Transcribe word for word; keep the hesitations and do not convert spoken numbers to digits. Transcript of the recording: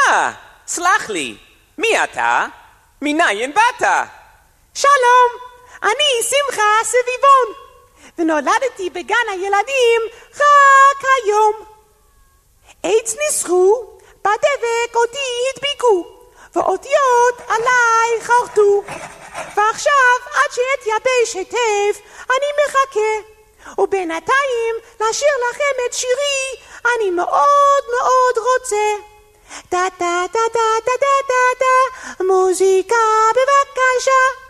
אה, סלח לי, מי אתה? מניין באת? שלום, אני שמחה סביבון, ונולדתי בגן הילדים רק היום. עץ ניסחו, בדבק אותי הדביקו, ואותיות עליי חרטו, ועכשיו עד שאתייבש היטב אני מחכה, ובינתיים לשיר לכם את שירי אני מאוד מאוד רוצה. טה טה טה טה טה טה טה, מוזיקה בבקשה.